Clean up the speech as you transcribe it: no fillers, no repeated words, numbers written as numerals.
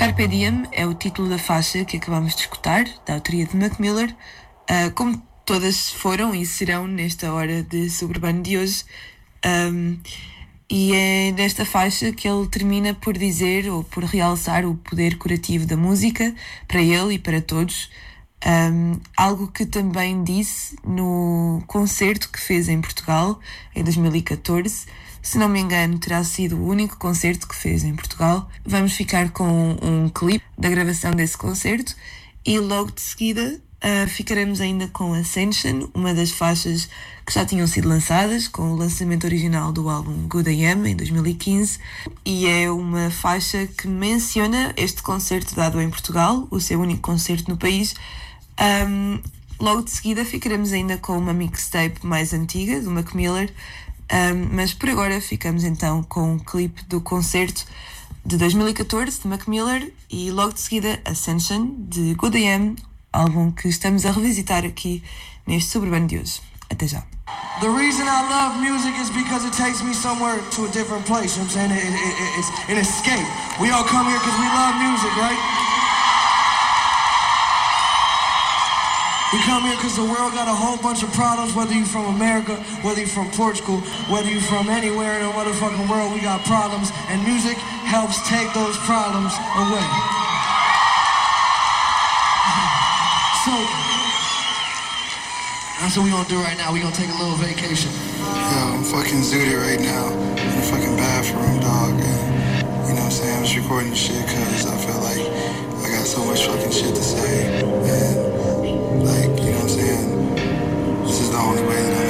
Carpe Diem é o título da faixa que acabamos de escutar, da autoria de Mac Miller, como todas foram e serão nesta hora de Suburbano de hoje. E é nesta faixa que ele termina por dizer ou por realçar o poder curativo da música para ele e para todos. Algo que também disse no concerto que fez em Portugal em 2014. Se não me engano, terá sido o único concerto que fez em Portugal. Vamos ficar com um clipe da gravação desse concerto e logo de seguida ficaremos ainda com Ascension, uma das faixas que já tinham sido lançadas com o lançamento original do álbum Good AM em 2015, e é uma faixa que menciona este concerto dado em Portugal, o seu único concerto no país. Logo de seguida ficaremos ainda com uma mixtape mais antiga do Mac Miller, mas por agora ficamos então com um clipe do concerto de 2014 de Mac Miller e logo de seguida Ascension de Good AM, álbum que estamos a revisitar aqui neste Suburbano de hoje. Até já. The reason I love music is because it takes me somewhere to a different place, you know what I'm saying? It's an escape. We all come here because we love music, right? We come here because the world got a whole bunch of problems, whether you're from America, whether you're from Portugal, whether you're from anywhere in the motherfucking world, we got problems, and music helps take those problems away. So, that's what we gonna do right now. We gonna take a little vacation. Yo, I'm fucking zooted right now in the fucking bathroom, dog. And, you know what I'm saying? I'm just recording this shit because I feel like I got so much fucking shit to say. And, like, you know what I'm saying? This is the only way that